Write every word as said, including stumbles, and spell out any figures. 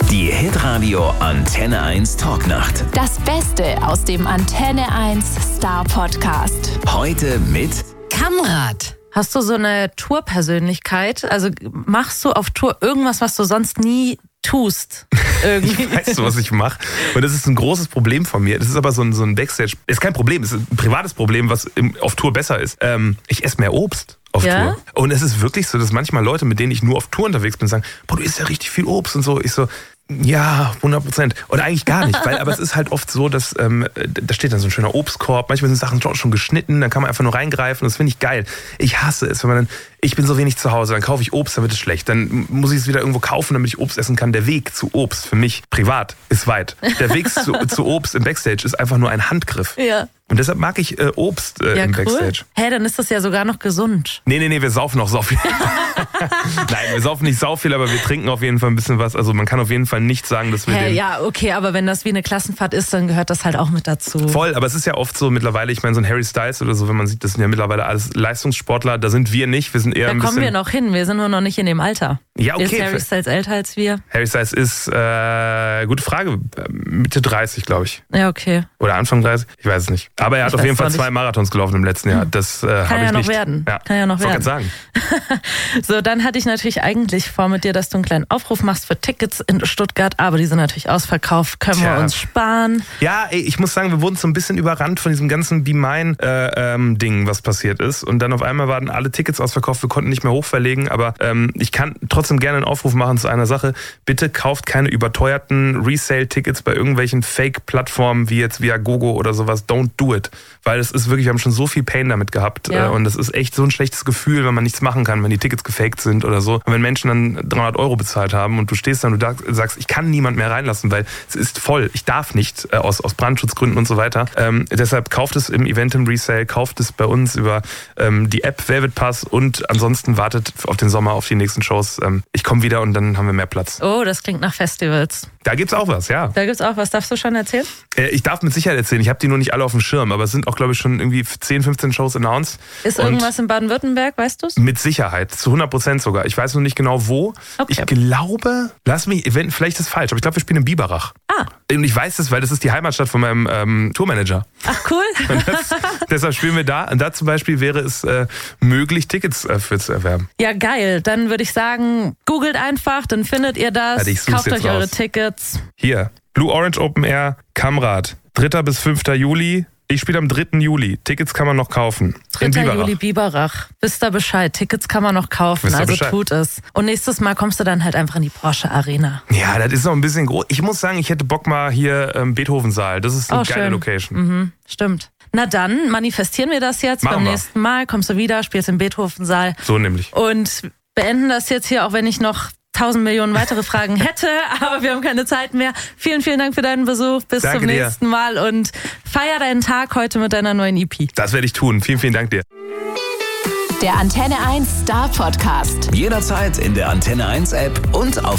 Die Hitradio Antenne eins Talknacht. Das Beste aus dem Antenne eins Star Podcast. Heute mit Kamrat. Hast du so eine Tourpersönlichkeit? Also machst du auf Tour irgendwas, was du sonst nie tust? Irgendwie. Weißt du, was ich mache? Und das ist ein großes Problem von mir. Das ist aber so ein, so ein Backstage. Ist kein Problem, es ist ein privates Problem, was im, auf Tour besser ist. Ähm, ich esse mehr Obst auf Ja? Tour. Und es ist wirklich so, dass manchmal Leute, mit denen ich nur auf Tour unterwegs bin, sagen, boah, du isst ja richtig viel Obst und so. Ich so, ja, hundert Prozent. Oder eigentlich gar nicht, weil aber es ist halt oft so, dass ähm, da steht dann so ein schöner Obstkorb. Manchmal sind Sachen schon geschnitten, dann kann man einfach nur reingreifen. Das finde ich geil. Ich hasse es, wenn man dann, ich bin so wenig zu Hause, dann kaufe ich Obst, dann wird es schlecht. Dann muss ich es wieder irgendwo kaufen, damit ich Obst essen kann. Der Weg zu Obst für mich privat ist weit. Der Weg zu, zu Obst im Backstage ist einfach nur ein Handgriff. Ja. Und deshalb mag ich äh, Obst äh, Ja, im cool. Backstage. Hä, hey, dann ist das ja sogar noch gesund. Nee, nee, nee, wir saufen noch sau viel. Nein, wir saufen nicht sau viel, aber wir trinken auf jeden Fall ein bisschen was. Also man kann auf jeden Fall nicht sagen, dass wir Hä, den... ja, okay, aber wenn das wie eine Klassenfahrt ist, dann gehört das halt auch mit dazu. Voll, aber es ist ja oft so mittlerweile, ich meine, so ein Harry Styles oder so, wenn man sieht, das sind ja mittlerweile alles Leistungssportler, da sind wir nicht, wir sind eher Da ein kommen bisschen... wir noch hin, wir sind nur noch nicht in dem Alter. Ja, okay. Ist Harry Styles älter als wir? Harry Styles ist, äh, gute Frage, Mitte dreißig, glaube ich. Ja, okay. Oder Anfang dreißig, ich weiß es nicht. Aber er hat Ich auf jeden weiß Fall auch nicht. zwei Marathons gelaufen im letzten Jahr. Das äh, habe Kann ich ja noch nicht. werden. Ja. Kann ja noch Was soll ich werden. jetzt sagen? So, dann hatte ich natürlich eigentlich vor mit dir, dass du einen kleinen Aufruf machst für Tickets in Stuttgart, aber die sind natürlich ausverkauft. Können Tja. wir uns sparen? Ja, ey, ich muss sagen, wir wurden so ein bisschen überrannt von diesem ganzen Be Mine äh, ähm, Ding, was passiert ist. Und dann auf einmal waren alle Tickets ausverkauft, wir konnten nicht mehr hochverlegen. Aber ähm, ich kann trotzdem gerne einen Aufruf machen zu einer Sache. Bitte kauft keine überteuerten Resale-Tickets bei irgendwelchen Fake-Plattformen wie jetzt Viagogo oder sowas. Don't do it. Weil es ist wirklich, wir haben schon so viel Pain damit gehabt. Ja. Äh, und es ist echt so ein schlechtes Gefühl, wenn man nichts machen kann, wenn die Tickets gefaked sind oder so. Und wenn Menschen dann dreihundert Euro bezahlt haben und du stehst dann und du sagst, ich kann niemand mehr reinlassen, weil es ist voll. Ich darf nicht, äh, aus, aus Brandschutzgründen und so weiter. Ähm, deshalb kauft es im Event im Resale, kauft es bei uns über ähm, die App Velvet Pass und ansonsten wartet auf den Sommer, auf die nächsten Shows. Ähm, ich komme wieder und dann haben wir mehr Platz. Oh, das klingt nach Festivals. Da gibt's auch was, ja. Da gibt's auch was. Darfst du schon erzählen? Äh, ich darf mit Sicherheit erzählen, ich habe die nur nicht alle auf dem Schirm, aber es sind auch, glaube ich, schon irgendwie zehn, fünfzehn Shows announced. Ist Und irgendwas in Baden-Württemberg, weißt du's? mit Sicherheit, zu hundert Prozent sogar. Ich weiß noch nicht genau wo. Okay. Ich glaube, lass mich, wenn, vielleicht ist es falsch, aber ich glaube, wir spielen in Biberach. Ah. Und ich weiß es, weil das ist die Heimatstadt von meinem ähm, Tourmanager. Ach, cool. Und das, deshalb spielen wir da. Und da zum Beispiel wäre es äh, möglich, Tickets äh, für zu erwerben. Ja, geil. Dann würde ich sagen, googelt einfach, dann findet ihr das. Warte, ich such's Kauft jetzt euch eure raus. Tickets. Hier, Blue Orange Open Air, Kamrat. dritter bis fünfter Juli. Ich spiele am dritten Juli. Tickets kann man noch kaufen. In dritter Biberach. Juli Biberach. Wisst ihr Bescheid. Tickets kann man noch kaufen, Wisst ihr also Bescheid? tut es. Und nächstes Mal kommst du dann halt einfach in die Porsche Arena. Ja, das ist noch ein bisschen groß. Ich muss sagen, ich hätte Bock mal hier ähm, Beethoven-Saal. Das ist eine Oh, geile schön. Location. Mhm, stimmt. Na dann, manifestieren wir das jetzt. Machen Beim wir. nächsten Mal kommst du wieder, spielst im Beethoven-Saal So nämlich. und beenden das jetzt hier, auch wenn ich noch tausend Millionen weitere Fragen hätte, aber wir haben keine Zeit mehr. Vielen, vielen Dank für deinen Besuch. Bis Danke zum dir. nächsten Mal und feier deinen Tag heute mit deiner neuen E P. Das werde ich tun. Vielen, vielen Dank dir. Der Antenne eins Star Podcast. jederzeit in der Antenne eins App und auf